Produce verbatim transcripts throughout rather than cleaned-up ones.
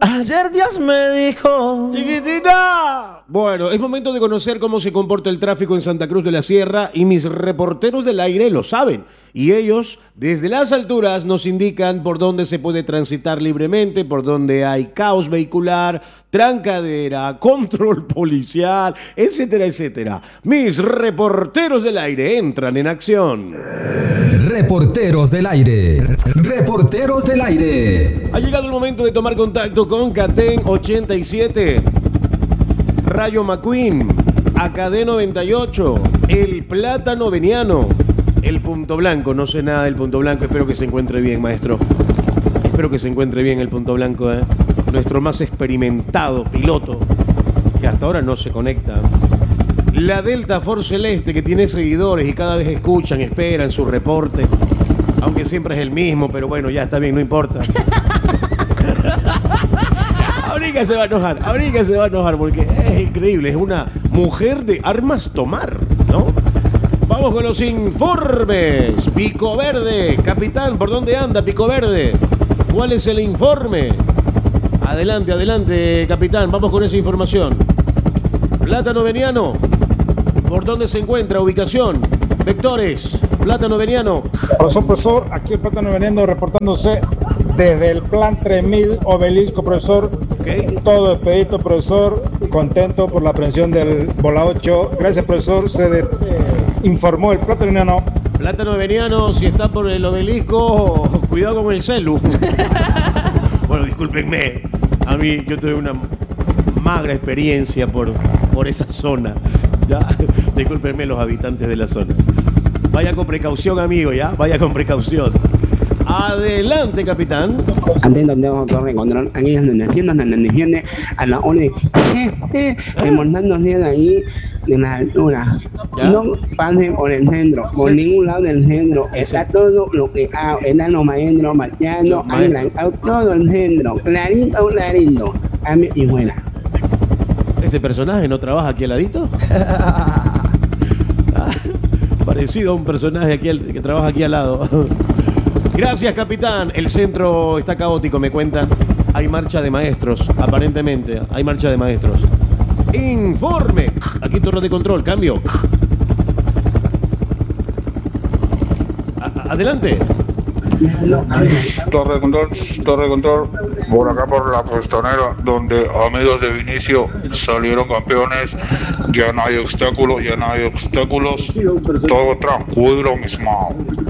Ayer Dios me dijo... ¡Chiquitita! Bueno, es momento de conocer cómo se comporta el tráfico en Santa Cruz de la Sierra y mis reporteros del aire lo saben. Y ellos, desde las alturas, nos indican por dónde se puede transitar libremente, por dónde hay caos vehicular, trancadera, control policial, etcétera, etcétera. Mis reporteros del aire entran en acción. Reporteros del aire. Reporteros del aire. Ha llegado el momento de tomar contacto con Catén ochenta y siete, Rayo McQueen, A K D noventa y ocho, El Plátano Veniano, El Punto Blanco. No sé nada del Punto Blanco, espero que se encuentre bien, maestro. Espero que se encuentre bien el Punto Blanco, ¿eh? Nuestro más experimentado piloto, que hasta ahora no se conecta. La Delta Force Celeste, que tiene seguidores y cada vez escuchan, esperan su reporte. Aunque siempre es el mismo, pero bueno, ya está bien, no importa. Ahorita se va a enojar, ahorita se va a enojar porque es increíble, es una mujer de armas tomar, ¿no? Vamos con los informes. Pico Verde, capitán, ¿por dónde anda Pico Verde? ¿Cuál es el informe? Adelante, adelante, capitán, vamos con esa información. Plátano Veniano, ¿por dónde se encuentra? Ubicación, vectores, Plátano Veniano. Profesor, profesor, aquí el Plátano Veniano reportándose desde el plan tres mil Obelisco, profesor. Okay. Todo expedito, profesor, contento por la aprehensión del Bola ocho. Gracias, profesor, se de, eh, informó el Plátano Veniano. Plátano Veniano, si está por el Obelisco, cuidado con el celu. Bueno, discúlpenme, a mí yo tuve una magra experiencia por, por esa zona. ¿Ya? Discúlpenme los habitantes de la zona. Vaya con precaución, amigo, ¿ya? Vaya con precaución. Adelante, capitán. Ante donde torre control, aquí es donde tiendas donde tiene a la hora jefe, remontándose de ahí de la altura. No pasen por el centro, por sí. Ningún lado del centro. Está todo lo que hago, están los maestros marchando, han trancado todo el centro, clarito, clarito. Cambio y fuera. ¿Este personaje no trabaja aquí al ladito? Parecido a un personaje aquí al, que trabaja aquí al lado. Gracias, capitán. El centro está caótico, me cuentan. Hay marcha de maestros, aparentemente. Hay marcha de maestros. Informe. Aquí torre de control, cambio. A adelante. Torre de control, torre de control, por acá por la costanera, donde amigos de Vinicio salieron campeones, ya no hay obstáculos, ya no hay obstáculos, todo tranquilo, mismo.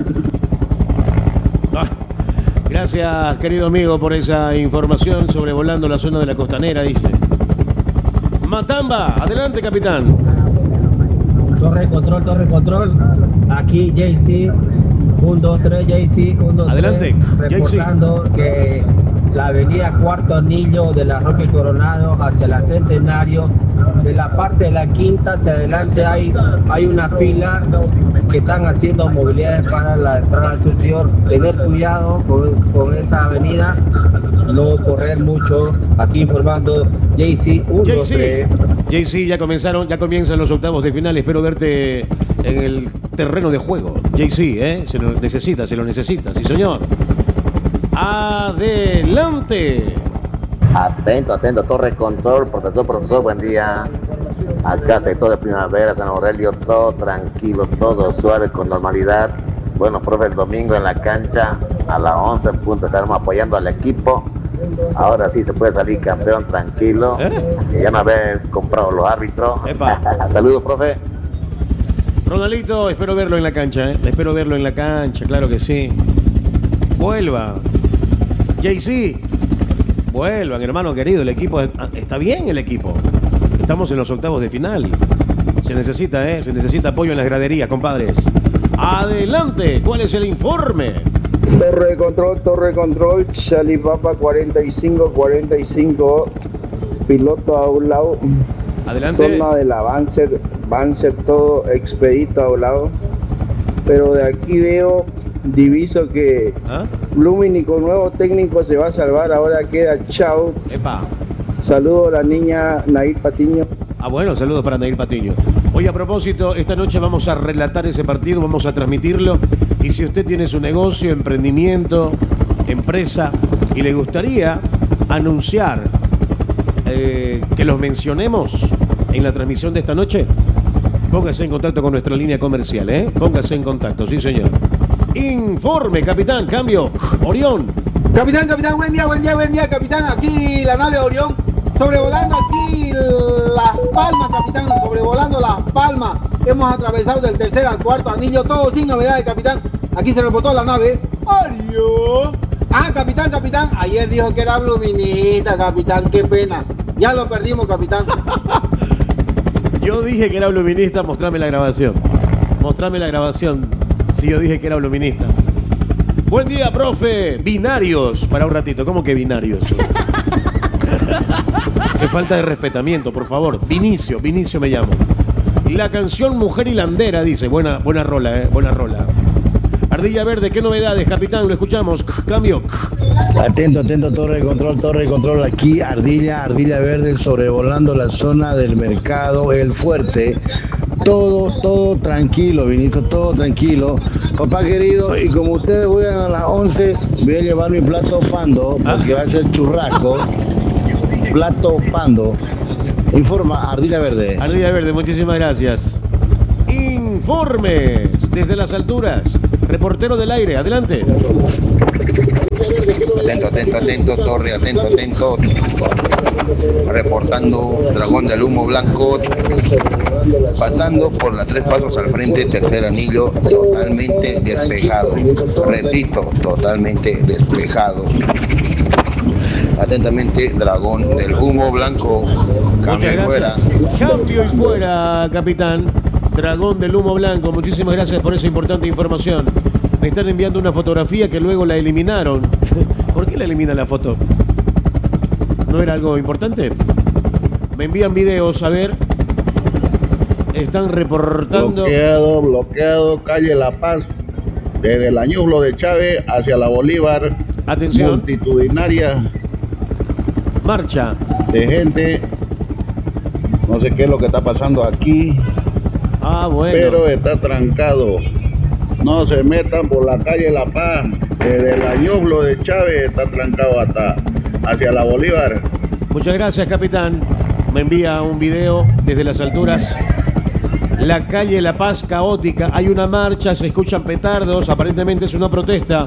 Ah, gracias, querido amigo, por esa información sobrevolando la zona de la costanera, dice. Matamba, adelante, capitán. Torre de control, torre de control, aquí J C. uno, dos, tres, J C, uno, dos, adelante, tres, reportando que la avenida Cuarto Anillo de la Roque Coronado hacia la Centenario, de la parte de la Quinta hacia adelante hay, hay una fila que están haciendo movilidades para la entrada al surtidor. Tener cuidado con, con esa avenida, no correr mucho. Aquí informando J C, uno, dos, tres. J C, ya comenzaron, ya comienzan los octavos de final. Espero verte en el terreno de juego. J C, ¿eh? Se lo necesita, se lo necesita. Sí, señor. Adelante. Atento, atento, torre control, profesor, profesor, buen día. Acá sector de Primavera, San Aurelio, todo tranquilo, todo suave, con normalidad. Bueno, profe, el domingo en la cancha, a las once en punto, estaremos apoyando al equipo. Ahora sí se puede salir campeón tranquilo. ¿Eh? Ya no haber comprado los árbitros. Saludos, profe. Ronaldito, espero verlo en la cancha, ¿eh? Espero verlo en la cancha, claro que sí. Vuelva. J C, vuelvan, hermano querido. El equipo está bien, el equipo. Estamos en los octavos de final. Se necesita, ¿eh? Se necesita apoyo en las graderías, compadres. Adelante, ¿cuál es el informe? Torre de control, torre de control, Chalipapa cuarenta y cinco cuarenta y cinco, piloto a un lado. Adelante. Zona del Banzer, Banzer todo expedito a un lado. Pero de aquí veo, diviso que ¿Ah? Lumini con nuevo técnico se va a salvar, ahora queda chao. Epa. Saludo a la niña Nair Patiño. Ah, bueno, saludos para Nair Patiño. Hoy, a propósito, esta noche vamos a relatar ese partido, vamos a transmitirlo. Y si usted tiene su negocio, emprendimiento, empresa, y le gustaría anunciar eh, que los mencionemos en la transmisión de esta noche, póngase en contacto con nuestra línea comercial, ¿eh? Póngase en contacto, sí señor. Informe, capitán, cambio, Orión. Capitán, capitán, buen día, buen día, buen día, capitán. Aquí la nave Orión, sobrevolando aquí Las Palmas, capitán, sobrevolando Las Palmas. Hemos atravesado del tercer al cuarto anillo, todo sin novedades, capitán. Aquí se reportó la nave Orión. Ah, capitán, capitán, ayer dijo que era bluminista, capitán, qué pena. Ya lo perdimos, capitán. Yo dije que era bluminista, mostrame la grabación. Mostrame la grabación. Si yo dije que era bluminista. Buen día, profe. Binarios. Para un ratito. ¿Cómo que binarios? Qué falta de respetamiento, por favor. Vinicio, Vinicio me llamo. La canción Mujer Hilandera, dice. Buena, buena rola, eh. Buena rola. Ardilla Verde, ¿qué novedades, capitán? Lo escuchamos. Cambio. Atento, atento, torre de control, torre de control. Aquí, Ardilla, Ardilla Verde, sobrevolando la zona del mercado, el fuerte. Todo, todo tranquilo, Vinito, todo tranquilo. Papá querido, y como ustedes juegan a las once, voy a llevar mi plato pando, porque va a ser churrasco. Plato pando. Informa, Ardilla Verde. Ardilla Verde, muchísimas gracias. Informes desde las alturas. Reportero del aire, adelante. Atento, atento, atento, torre, atento, atento. Reportando Dragón del Humo Blanco. Pasando por las tres pasos al frente, tercer anillo, totalmente despejado. Repito, totalmente despejado. Atentamente, Dragón del Humo Blanco. Cambio y fuera. Cambio y fuera, capitán. Dragón del Humo Blanco, muchísimas gracias por esa importante información. Me están enviando una fotografía que luego la eliminaron. ¿Por qué la eliminan la foto? ¿No era algo importante? Me envían videos, a ver. Están reportando. Bloqueado, bloqueado, calle La Paz, desde el Añublo de Chávez hacia la Bolívar. Atención. Multitudinaria. Marcha. De gente. No sé qué es lo que está pasando aquí. Ah, bueno. Pero está trancado. No se metan por la calle La Paz. Desde el Añublo de Chávez está trancado hasta hacia la Bolívar. Muchas gracias, capitán. Me envía un video desde las alturas. La calle La Paz caótica. Hay una marcha, se escuchan petardos. Aparentemente es una protesta.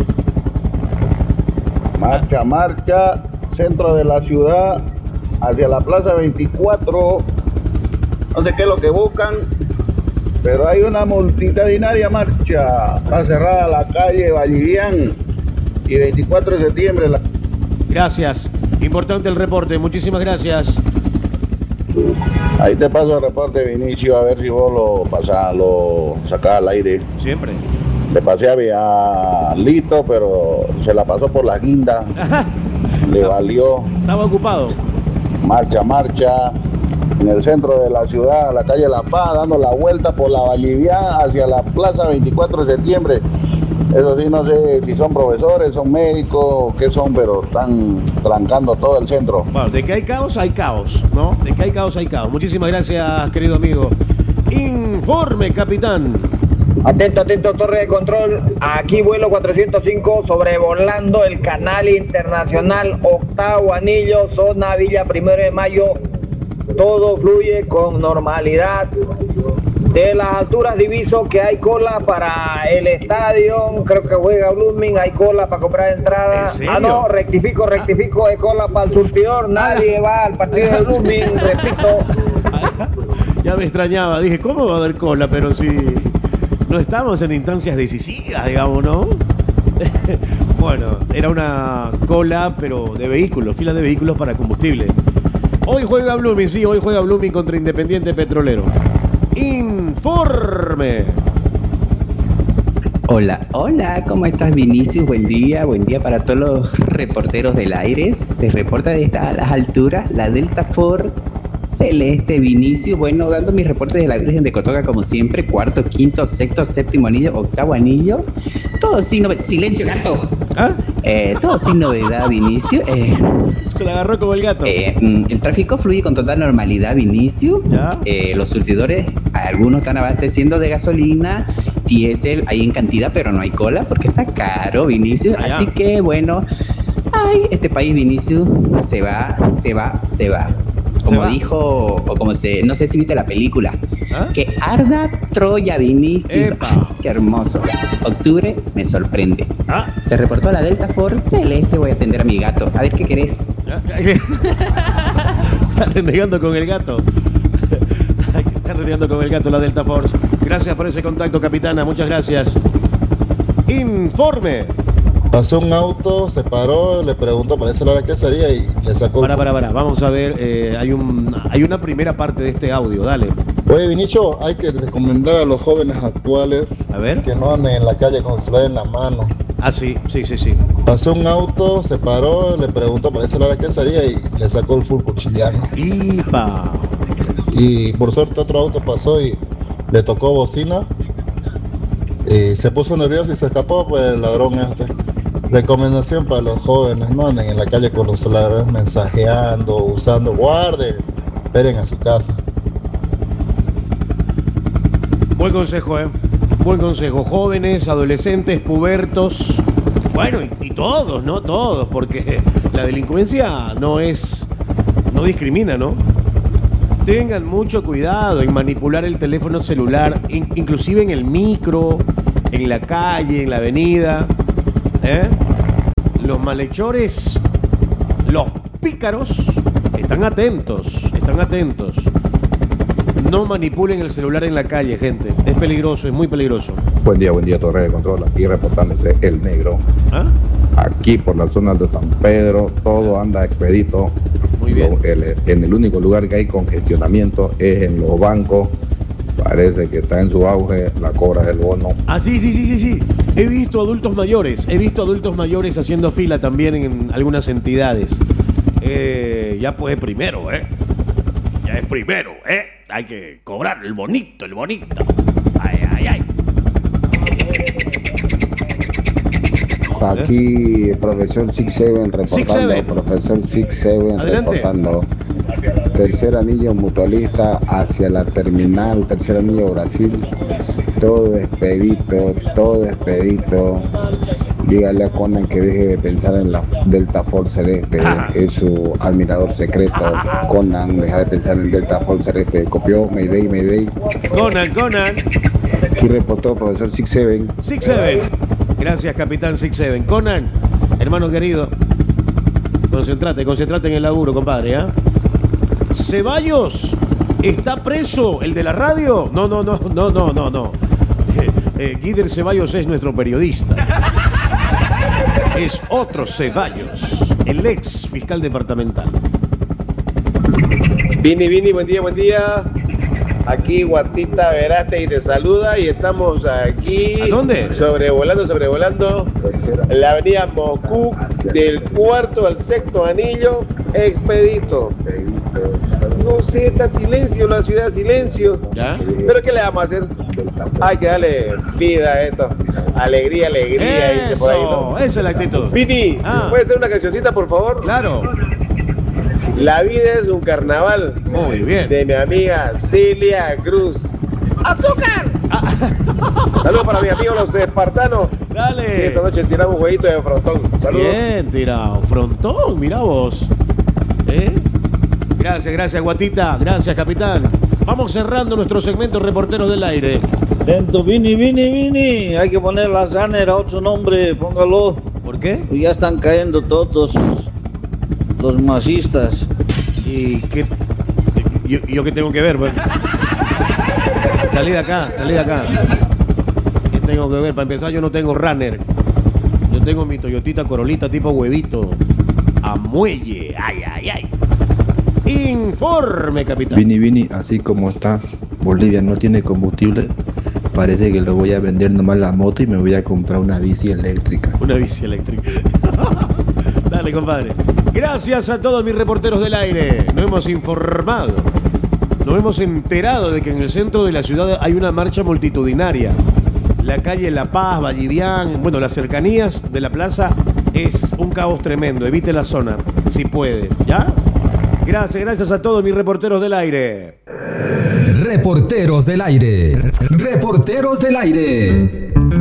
Marcha, marcha. Centro de la ciudad hacia la Plaza veinticuatro. No sé qué es lo que buscan, pero hay una multitudinaria marcha. Está cerrada la calle Vallivian y veinticuatro de septiembre. La... Gracias. Importante el reporte. Muchísimas gracias. Ahí te paso el reporte, Vinicio, a ver si vos lo pasás, lo sacás al aire. Siempre. Le pasé a Vialito, pero se la pasó por la guinda. Le valió. Estaba ocupado. Marcha, marcha. En el centro de la ciudad, la calle La Paz, dando la vuelta por la Vallivian hacia la Plaza veinticuatro de septiembre. Eso sí, no sé si son profesores, son médicos, qué son, pero están trancando todo el centro. Bueno, de que hay caos, hay caos, ¿no? De que hay caos, hay caos. Muchísimas gracias, querido amigo. Informe, capitán. Atento, atento, torre de control. Aquí vuelo cuatrocientos cinco sobrevolando el canal internacional octavo anillo, zona Villa Primero de Mayo. Todo fluye con normalidad. De las alturas diviso que hay cola para el estadio. Creo que juega Blooming, hay cola para comprar entrada. Ah, no, rectifico, rectifico, hay cola para el surtidor. Nadie va al partido de Blooming, repito. Ya me extrañaba, dije, ¿cómo va a haber cola? Pero si no estamos en instancias decisivas, digamos, ¿no? Bueno, era una cola, pero de vehículos, fila de vehículos para combustible. Hoy juega Blooming, sí, hoy juega Blooming contra Independiente Petrolero. Informe. Hola, hola, ¿cómo estás, Vinicius? Buen día, buen día para todos los reporteros del aire. Se reporta de estas a las alturas la Delta Ford Celeste, Vinicius. Bueno, dando mis reportes de la Virgen de Cotoca como siempre. Cuarto, quinto, sexto, séptimo anillo, octavo anillo. Todo sin novedad. Silencio, gato. ¿Ah? Eh, todo sin novedad, Vinicius. Eh, Se la agarró como el gato. Eh, el tráfico fluye con total normalidad, Vinicius. Eh, los surtidores, algunos están abasteciendo de gasolina, diésel, hay en cantidad, pero no hay cola porque está caro, Vinicius. Allá. Así que, bueno, Ay, este país, Vinicius, se va, se va, se va. Como va. dijo, o como se, no sé si viste la película, ¿Ah? que arda Troya, Vinicius. Epa. Ay, qué hermoso. Octubre me sorprende. Ah. Se reportó a la Delta Force Celeste, voy a atender a mi gato. A ver qué querés. Están renegando con el gato. Están renegando con el gato la Delta Force. Gracias por ese contacto, capitana. Muchas gracias. Informe. Pasó un auto, se paró, le preguntó para esa hora qué sería y le sacó. Para, para, para. Vamos a ver. Eh, hay, un, hay una primera parte de este audio. Dale. Oye, Vinicho, hay que recomendar a los jóvenes actuales a ver. que no anden en la calle con el celular en la mano. Ah, sí, sí, sí, sí. Pasó un auto, se paró, le preguntó para esa hora qué sería y le sacó el full cuchillano. ¡Ipa! Y por suerte otro auto pasó y le tocó bocina. Y se puso nervioso y se escapó, pues el ladrón este. Recomendación para los jóvenes, no anden en la calle con los celulares mensajeando, usando, guarden, esperen a su casa. Buen consejo, ¿eh? Buen consejo. Jóvenes, adolescentes, pubertos, bueno, y, y todos, ¿no? Todos, porque la delincuencia no es, no discrimina, ¿no? Tengan mucho cuidado en manipular el teléfono celular, in, inclusive en el micro, en la calle, en la avenida. ¿Eh? Los malhechores, los pícaros, están atentos, están atentos. No manipulen el celular en la calle, gente. Es peligroso, es muy peligroso. Buen día, buen día, Torre de Control. Aquí reportándose el negro. ¿Ah? Aquí por la zona de San Pedro, todo anda expedito. Muy bien. Lo- el- en el único lugar que hay congestionamiento es en los bancos. Parece que está en su auge la cobra del bono. Ah, sí, sí, sí, sí, sí. He visto adultos mayores, he visto adultos mayores haciendo fila también en algunas entidades. Eh, ya pues primero, ¿eh? Ya es primero, ¿eh? Hay que cobrar el bonito, el bonito. Ay, ay, ay. Aquí, profesor Six Seven reportando. Six Seven. Profesor Six Seven Adelante. reportando. Tercer anillo mutualista hacia la terminal, tercer anillo Brasil. Todo expedito, todo expedito. Dígale a Conan que deje de pensar en la Delta Force Celeste. Es su admirador secreto. Conan, deja de pensar en Delta Force Celeste. Copió, Mayday, Mayday. Conan, Conan. Aquí reportó profesor Six Seven. Six Seven. Gracias, capitán Six Seven. Conan, hermano querido, concentrate, concentrate en el laburo, compadre, ¿ah? Ceballos, ¿está preso el de la radio? No, no, no, no, no, no, no. Eh, eh, Guider Ceballos es nuestro periodista. Es otro Ceballos, el ex fiscal departamental. Vini, Vini, buen día, buen día. Aquí Guatita Veraste y te saluda y estamos aquí. ¿A dónde? Sobrevolando, sobrevolando la avenida Moscú del cuarto al sexto anillo, expedito. No sé, está silencio, la ciudad silencio. ¿Ya? Pero ¿qué le vamos a hacer? Hay que darle vida a esto. Alegría, alegría. dice por ahí, ¿no? Eso, esa es la actitud. Vini, Ah. ¿puede ser una cancioncita, por favor? Claro. La vida es un carnaval. Muy bien. De mi amiga Celia Cruz. ¡Azúcar! Saludos para mis amigos los espartanos. Dale. Sí, esta noche tiramos un jueguito de frontón. Saludos. Bien tirado. Frontón, mirá vos. ¿Eh? Gracias, gracias, Guatita. Gracias, capitán. Vamos cerrando nuestro segmento Reporteros del Aire. Dentro, Vini, Vini, Vini. Hay que poner la Zanner a otro nombre, póngalo. ¿Por qué? Ya están cayendo todos los masistas. ¿Y qué? ¿Yo, yo qué tengo que ver? Pues? Salí de acá, salí de acá. ¿Qué tengo que ver? Para empezar, yo no tengo runner. Yo tengo mi Toyotita Corolita tipo huevito. A muelle. Ay, ay, ay. Informe, capitán. Vini, Vini, así como está, Bolivia no tiene combustible. Parece que lo voy a vender nomás la moto y me voy a comprar una bici eléctrica. Una bici eléctrica. Dale, compadre. Gracias a todos mis reporteros del aire. Nos hemos informado. Nos hemos enterado de que en el centro de la ciudad hay una marcha multitudinaria. La calle La Paz, Vallivián, bueno, las cercanías de la plaza es un caos tremendo. Evite la zona, si puede. ¿Ya? Gracias, gracias a todos mis reporteros del aire. Reporteros del Aire. Reporteros del Aire.